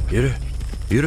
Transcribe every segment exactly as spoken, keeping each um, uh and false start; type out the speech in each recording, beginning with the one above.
Yürü, yürü.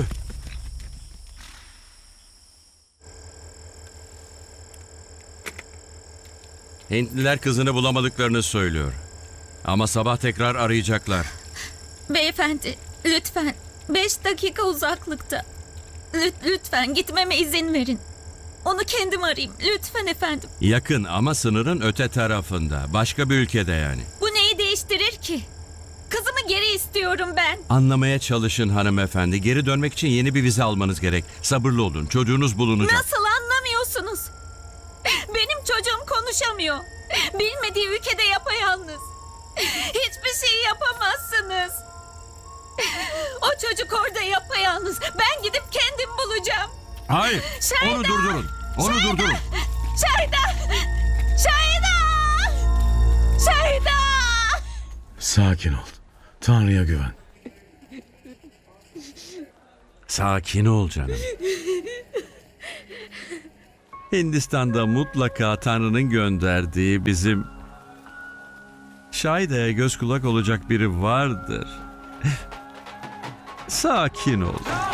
Hintliler kızını bulamadıklarını söylüyor. Ama sabah tekrar arayacaklar. Beyefendi, lütfen. Beş dakika uzaklıkta. Lüt- lütfen gitmeme izin verin. Onu kendim arayayım. Lütfen efendim. Yakın ama sınırın öte tarafında. Başka bir ülkede yani. Bu neyi değiştirir ki? Kızımı geri istiyorum ben. Anlamaya çalışın hanımefendi. Geri dönmek için yeni bir vize almanız gerek. Sabırlı olun. Çocuğunuz bulunacak. Nasıl anlamıyorsunuz? Benim çocuğum konuşamıyor. Bilmediği ülkede yapayalnız. Hiçbir şey yapamazsınız. O çocuk orada yapayalnız. Ben gidip kendim bulacağım. Hayır. Şahida! Onu durdurun. Onu Şahida! durdurun. Şahida! Şahida! Şahida! Sakin ol. Tanrı'ya güven. Sakin ol canım. Hindistan'da mutlaka Tanrı'nın gönderdiği bizim Şahida'ya göz kulak olacak biri vardır. Sakin ol.